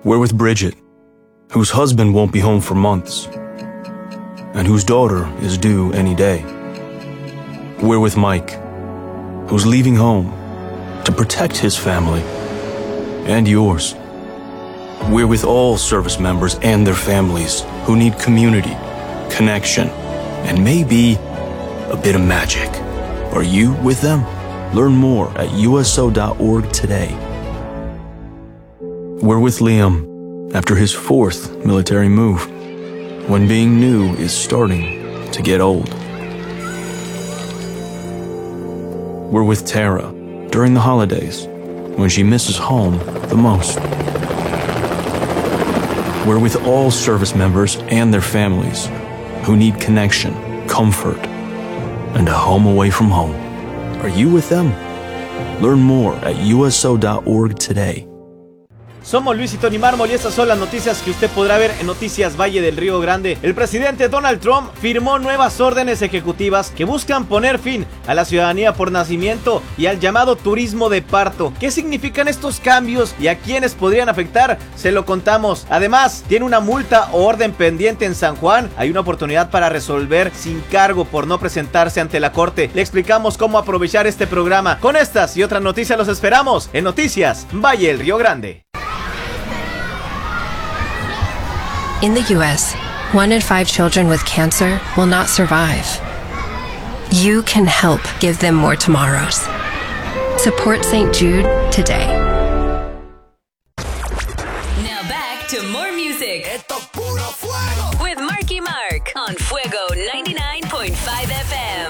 We're with Bridget, whose husband won't be home for months, and whose daughter is due any day. We're with Mike, who's leaving home to protect his family and yours. We're with all service members and their families who need community, connection, and maybe a bit of magic. Are you with them? Learn more at USO.org today. We're with Liam after his 4th military move, when being new is starting to get old. We're with Tara during the holidays, when she misses home the most. We're with all service members and their families who need connection, comfort, and a home away from home. Are you with them? Learn more at USO.org today. Somos Luis y Tony Mármol y estas son las noticias que usted podrá ver en Noticias Valle del Río Grande. El presidente Donald Trump firmó nuevas órdenes ejecutivas que buscan poner fin a la ciudadanía por nacimiento y al llamado turismo de parto. ¿Qué significan estos cambios y a quiénes podrían afectar? Se lo contamos. Además, tiene una multa o orden pendiente en San Juan. Hay una oportunidad para resolver sin cargo por no presentarse ante la corte. Le explicamos cómo aprovechar este programa. Con estas y otras noticias los esperamos en Noticias Valle del Río Grande. In the U.S., 1 in 5 children with cancer will not survive. You can help give them more tomorrows. Support St. Jude today. Now back to more music. Esto es puro fuego.